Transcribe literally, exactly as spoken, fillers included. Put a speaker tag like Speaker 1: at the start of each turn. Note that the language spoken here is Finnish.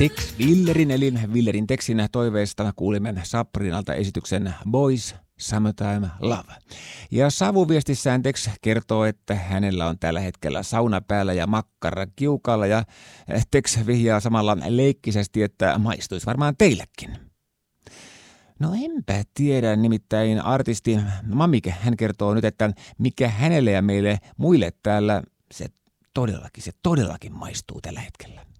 Speaker 1: Tex Willerin eli Willerin Texin toiveesta kuulimme Sabrinalta esityksen Boys Summertime Love. Ja savuviestissään Tex kertoo, että hänellä on tällä hetkellä sauna päällä ja makkara kiukalla, ja Tex vihjaa samalla leikkisesti, että maistuisi varmaan teillekin. No enpä tiedä, nimittäin artisti Mamike, hän kertoo nyt, että mikä hänelle ja meille muille täällä se todellakin, se todellakin maistuu tällä hetkellä.